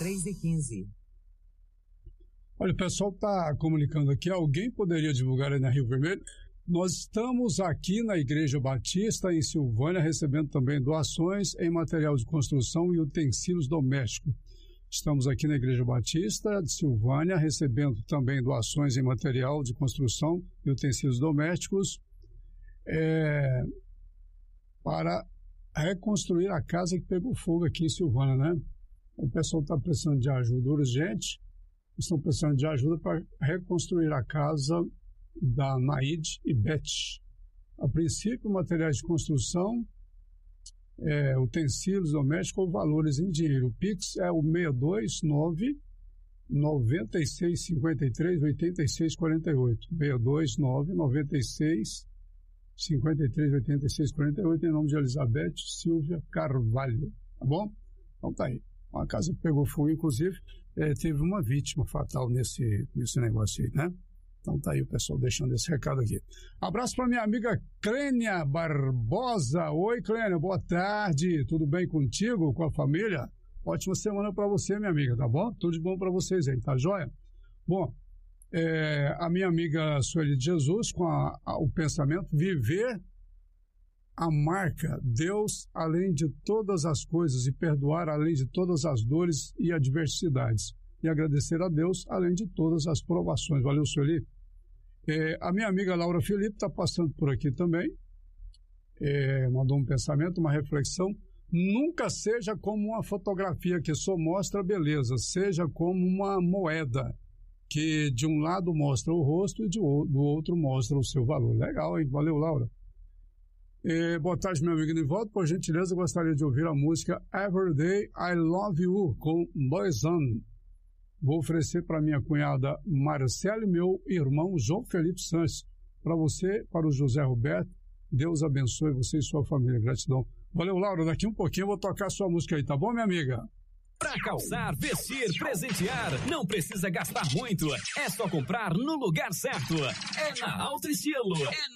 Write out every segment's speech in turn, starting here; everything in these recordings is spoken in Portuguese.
3h15. Olha, o pessoal está comunicando aqui, alguém poderia divulgar aí na Rio Vermelho? Nós estamos aqui na Igreja Batista, em Silvânia, recebendo também doações em material de construção e utensílios domésticos. Estamos aqui na Igreja Batista de Silvânia, recebendo também doações em material de construção e utensílios domésticos para reconstruir a casa que pegou fogo aqui em Silvânia, né? O pessoal está precisando de ajuda urgente, estão precisando de ajuda para reconstruir a casa da Naide e Beth. A princípio, materiais de construção, utensílios domésticos ou valores em dinheiro. O Pix é o 629 9653 8648. 629 96 53 86 48, em nome de Elizabeth Silvia Carvalho, tá bom? Então tá aí. Uma casa que pegou fogo, inclusive, teve uma vítima fatal nesse negócio aí, né? Então tá aí o pessoal deixando esse recado aqui. Abraço para minha amiga Clênia Barbosa. Oi, Clênia, boa tarde. Tudo bem contigo, com a família? Ótima semana para você, minha amiga, tá bom? Tudo de bom para vocês aí, tá joia? Bom, a minha amiga Sueli de Jesus com o pensamento: viver a marca Deus além de todas as coisas e perdoar além de todas as dores e adversidades, e agradecer a Deus além de todas as provações. Valeu, Sueli. A minha amiga Laura Felipe está passando por aqui também, mandou um pensamento, uma reflexão: nunca seja como uma fotografia que só mostra beleza, seja como uma moeda que de um lado mostra o rosto e do outro mostra o seu valor. Legal, hein? Valeu, Laura. Boa tarde, meu amigo Nivaldo. Por gentileza, gostaria de ouvir a música Everyday I Love You, com Boyzone. Vou oferecer para minha cunhada Marcela e meu irmão João Felipe Santos. Para você, para o José Roberto, Deus abençoe você e sua família. Gratidão. Valeu, Laura. Daqui um pouquinho eu vou tocar sua música aí, tá bom, minha amiga? Pra calçar, vestir, presentear, não precisa gastar muito. É só comprar no lugar certo. É na Alto Estilo.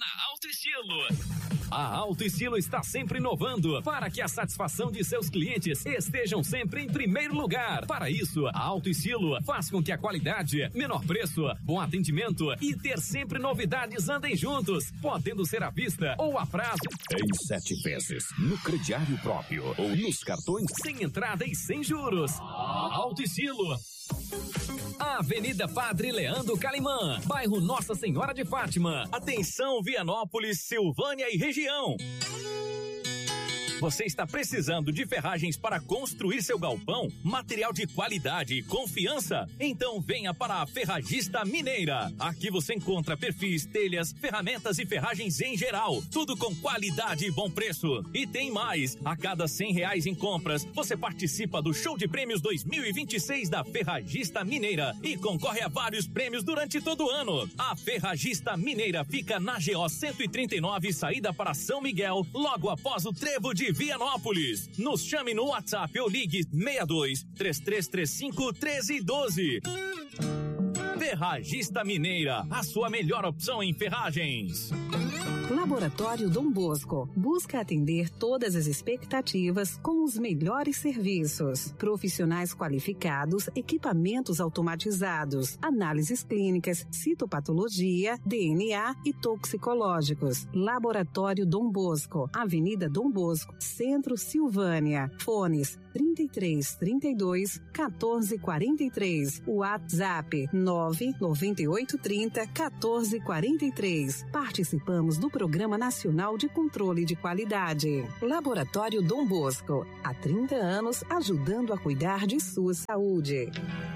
A Alto Estilo está sempre inovando para que a satisfação de seus clientes estejam sempre em primeiro lugar. Para isso, a Alto Estilo faz com que a qualidade, menor preço, bom atendimento e ter sempre novidades andem juntos, podendo ser à vista ou a prazo. Em 7 vezes, no crediário próprio ou nos cartões. Sem entrada e sem juros. Alto Estilo. Avenida Padre Leandro Calimã, bairro Nossa Senhora de Fátima. Atenção, Vianópolis, Silvânia e região. Você está precisando de ferragens para construir seu galpão? Material de qualidade e confiança? Então venha para a Ferragista Mineira. Aqui você encontra perfis, telhas, ferramentas e ferragens em geral. Tudo com qualidade e bom preço. E tem mais. A cada R$100 em compras, você participa do Show de Prêmios 2026 da Ferragista Mineira e concorre a vários prêmios durante todo o ano. A Ferragista Mineira fica na GO 139, saída para São Miguel, logo após o Trevo de Vianópolis. Nos chame no WhatsApp ou ligue 62 3335 1312. Ferragista Mineira, a sua melhor opção em ferragens. Laboratório Dom Bosco busca atender todas as expectativas com os melhores serviços. Profissionais qualificados, equipamentos automatizados, análises clínicas, citopatologia, DNA e toxicológicos. Laboratório Dom Bosco, Avenida Dom Bosco, Centro, Silvânia. Fones 3332 1443. WhatsApp 99830 1443. Participamos do Programa Nacional de Controle de Qualidade. Laboratório Dom Bosco, há 30 anos ajudando a cuidar de sua saúde.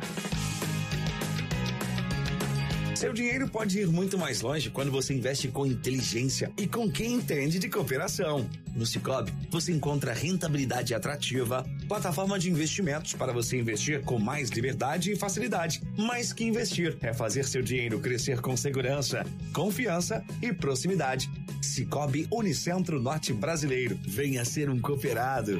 Seu dinheiro pode ir muito mais longe quando você investe com inteligência e com quem entende de cooperação. No Sicoob, você encontra rentabilidade atrativa, plataforma de investimentos para você investir com mais liberdade e facilidade. Mais que investir, é fazer seu dinheiro crescer com segurança, confiança e proximidade. Sicoob Unicentro Norte Brasileiro. Venha ser um cooperado.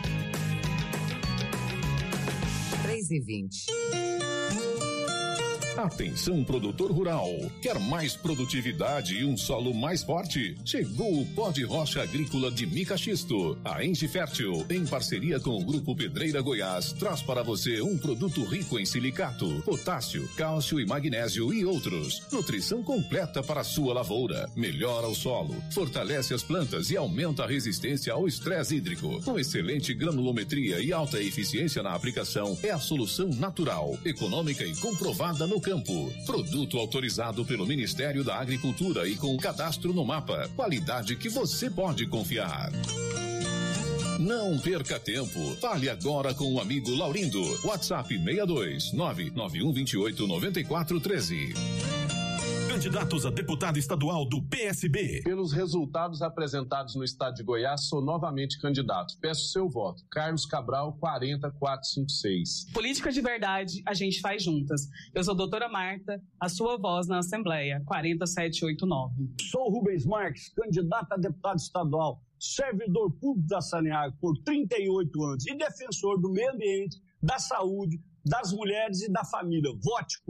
3h20. Atenção, produtor rural. Quer mais produtividade e um solo mais forte? Chegou o pó de rocha agrícola de mica xisto. A Engie Fértil, em parceria com o Grupo Pedreira Goiás, traz para você um produto rico em silicato, potássio, cálcio e magnésio e outros. Nutrição completa para a sua lavoura. Melhora o solo, fortalece as plantas e aumenta a resistência ao estresse hídrico. Com excelente granulometria e alta eficiência na aplicação, é a solução natural, econômica e comprovada no campo. Produto autorizado pelo Ministério da Agricultura e com cadastro no mapa. Qualidade que você pode confiar. Não perca tempo. Fale agora com o amigo Laurindo. WhatsApp 62 99128 9413. Candidatos a deputado estadual do PSB. Pelos resultados apresentados no estado de Goiás, sou novamente candidato. Peço seu voto. Carlos Cabral, 40456. Política de verdade, a gente faz juntas. Eu sou a doutora Marta, a sua voz na Assembleia, 40789. Sou Rubens Marques, candidato a deputado estadual, servidor público da Saneago por 38 anos e defensor do meio ambiente, da saúde, das mulheres e da família. Vote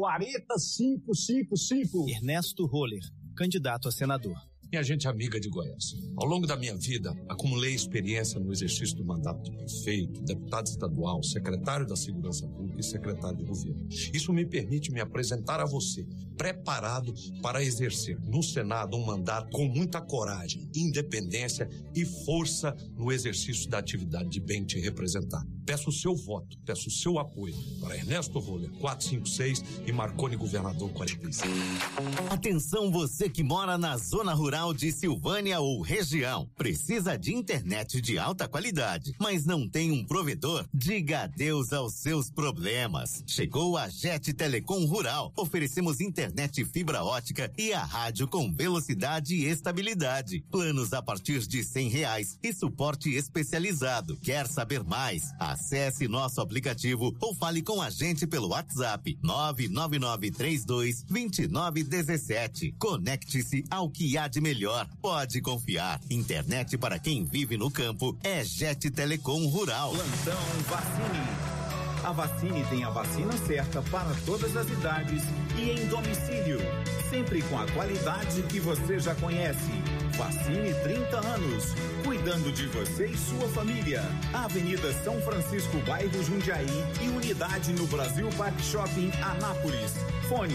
40555. Ernesto Roller, candidato a senador. Minha gente amiga de Goiás, ao longo da minha vida, acumulei experiência no exercício do mandato de prefeito, deputado estadual, secretário da Segurança Pública e secretário de governo. Isso me permite me apresentar a você, preparado para exercer no Senado um mandato com muita coragem, independência e força no exercício da atividade de bem te representar. Peço o seu voto, peço o seu apoio para Ernesto Roller, 456 e Marconi Governador, 45. Atenção, você que mora na zona rural de Silvânia ou região. Precisa de internet de alta qualidade, mas não tem um provedor? Diga adeus aos seus problemas. Chegou a Jet Telecom Rural. Oferecemos internet fibra ótica e a rádio com velocidade e estabilidade. Planos a partir de R$100 e suporte especializado. Quer saber mais? Acesse nosso aplicativo ou fale com a gente pelo WhatsApp 999322917. Conecte-se ao que há de melhor. Pode confiar. Internet para quem vive no campo é Jet Telecom Rural. Plantão Vacine. A Vacine tem a vacina certa para todas as idades e em domicílio, sempre com a qualidade que você já conhece. Vacine 30 anos, cuidando de você e sua família. Avenida São Francisco, bairro Jundiaí e unidade no Brasil Park Shopping, Anápolis. Fone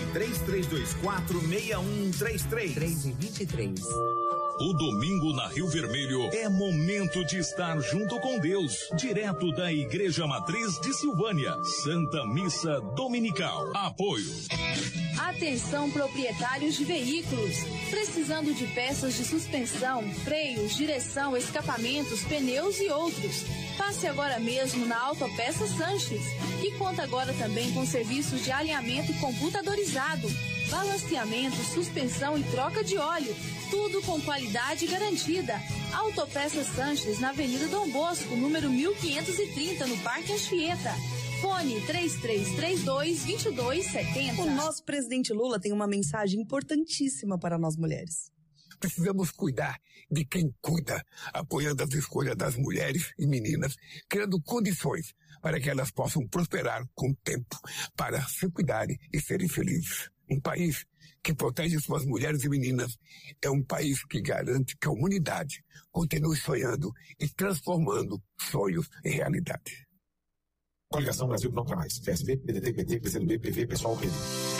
3324-6133. 3h23. O domingo na Rio Vermelho é momento de estar junto com Deus, direto da Igreja Matriz de Silvânia. Santa Missa Dominical. Apoio. Atenção, proprietários de veículos. Precisando de peças de suspensão, freios, direção, escapamentos, pneus e outros. Passe agora mesmo na Autopeças Sanches, que conta agora também com serviços de alinhamento computadorizado, balanceamento, suspensão e troca de óleo. Tudo com qualidade garantida. Autopeças Sanches, na Avenida Dom Bosco, número 1530, no Parque Anchieta. Fone 3332-2270. O nosso presidente Lula tem uma mensagem importantíssima para nós mulheres. Precisamos cuidar de quem cuida, apoiando as escolhas das mulheres e meninas, criando condições para que elas possam prosperar com o tempo, para se cuidarem e serem felizes. Um país que protege suas mulheres e meninas é um país que garante que a humanidade continue sonhando e transformando sonhos em realidade. Coligação Brasil Não Quer Mais. PSB, PDT, PT, PCdoB, PV, Pessoal, PV.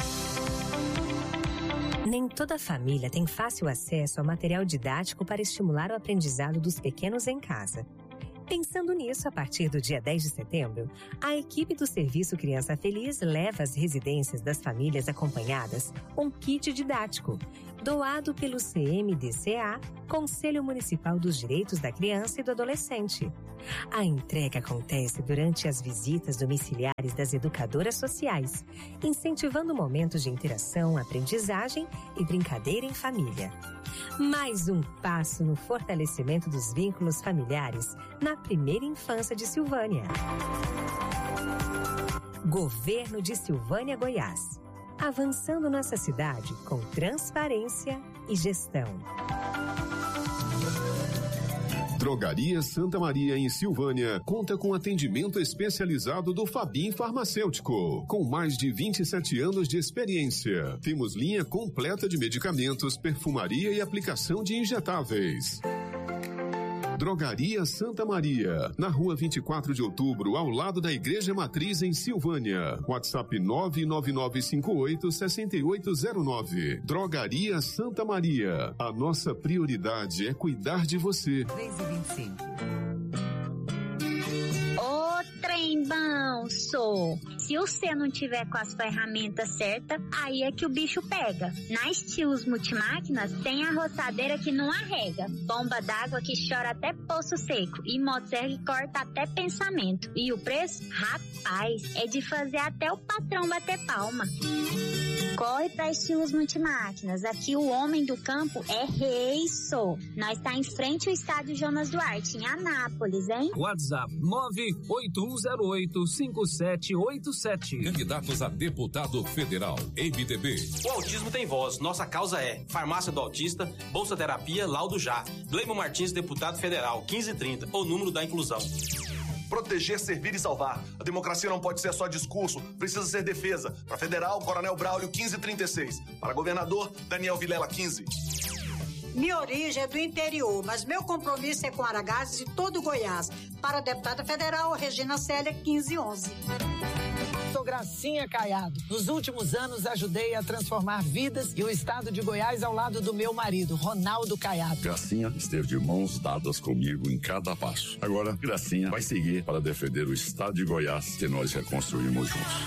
Nem toda família tem fácil acesso a material didático para estimular o aprendizado dos pequenos em casa. Pensando nisso, a partir do dia 10 de setembro, a equipe do Serviço Criança Feliz leva às residências das famílias acompanhadas um kit didático, doado pelo CMDCA, Conselho Municipal dos Direitos da Criança e do Adolescente. A entrega acontece durante as visitas domiciliares das educadoras sociais, incentivando momentos de interação, aprendizagem e brincadeira em família. Mais um passo no fortalecimento dos vínculos familiares na primeira infância de Silvânia. Governo de Silvânia, Goiás. Avançando nossa cidade com transparência e gestão. Drogaria Santa Maria, em Silvânia, conta com atendimento especializado do Fabim Farmacêutico, com mais de 27 anos de experiência. Temos linha completa de medicamentos, perfumaria e aplicação de injetáveis. Drogaria Santa Maria, na rua 24 de outubro, ao lado da Igreja Matriz, em Silvânia. WhatsApp 99958-6809. Drogaria Santa Maria. A nossa prioridade é cuidar de você. 3h25. Trem bom, sou. Se você não tiver com as ferramentas certas, aí é que o bicho pega. Na Estilos Multimáquinas tem a roçadeira que não arrega, bomba d'água que chora até poço seco e motosserra que corta até pensamento. E o preço? Rapaz, é de fazer até o patrão bater palma. Corre pra Estilos Multimáquinas. Aqui o homem do campo é rei, sou. Nós tá em frente ao estádio Jonas Duarte, em Anápolis, hein? WhatsApp 981085787. Candidatos a deputado federal, MDB. O autismo tem voz. Nossa causa é Farmácia do Autista, Bolsa Terapia, Laudo Já. Gleimo Martins, deputado federal, 1530, ou número da inclusão. Proteger, servir e salvar. A democracia não pode ser só discurso, precisa ser defesa. Para federal, Coronel Braulio, 1536. Para governador, Daniel Vilela, 15. Minha origem é do interior, mas meu compromisso é com Aragazes e todo o Goiás. Para a deputada federal, Regina Célia, 1511. Sou Gracinha Caiado. Nos últimos anos, ajudei a transformar vidas e o estado de Goiás ao lado do meu marido, Ronaldo Caiado. Gracinha esteve de mãos dadas comigo em cada passo. Agora, Gracinha vai seguir para defender o estado de Goiás que nós reconstruímos juntos.